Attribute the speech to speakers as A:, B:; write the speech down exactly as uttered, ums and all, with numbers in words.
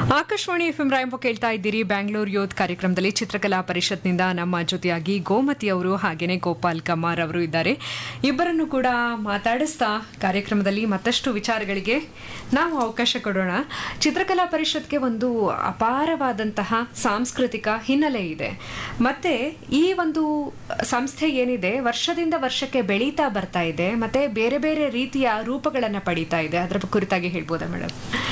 A: Akashvani F M ರಾಯಂಪ ಕೇಳ್ತಾ ಇದ್ದೀರಿ. Bangalore youth ಕಾರ್ಯಕ್ರಮದಲ್ಲಿ ಚಿತ್ರಕಲಾ ಪರಿಷತ್ನಿಂದ ನಮ್ಮ ಜೊತೆಯಾಗಿ ಗೋಮತಿ ಅವರು ಹಾಗೇನೆ ಗೋಪಾಲ್ ಕಮಾರ್ ಅವರು ಇದ್ದಾರೆ. ಇಬ್ಬರನ್ನು ಕೂಡ ಮಾತಾಡಿಸ್ತಾ ಕಾರ್ಯಕ್ರಮದಲ್ಲಿ ಮತ್ತಷ್ಟು ವಿಚಾರಗಳಿಗೆ ನಾವು ಅವಕಾಶ ಕೊಡೋಣ. ಚಿತ್ರಕಲಾ ಪರಿಷತ್ಗೆ ಒಂದು ಅಪಾರವಾದಂತಹ ಸಾಂಸ್ಕೃತಿಕ ಹಿನ್ನೆಲೆ ಇದೆ. ಮತ್ತೆ ಈ ಒಂದು ಸಂಸ್ಥೆ ಏನಿದೆ ವರ್ಷದಿಂದ ವರ್ಷಕ್ಕೆ ಬೆಳೀತಾ ಬರ್ತಾ ಇದೆ, ಮತ್ತೆ ಬೇರೆ ಬೇರೆ ರೀತಿಯ ರೂಪಗಳನ್ನ ಪಡೀತಾ ಇದೆ. ಅದರ ಕುರಿತಾಗಿ ಹೇಳ್ಬೋದಾ ಮೇಡಮ್?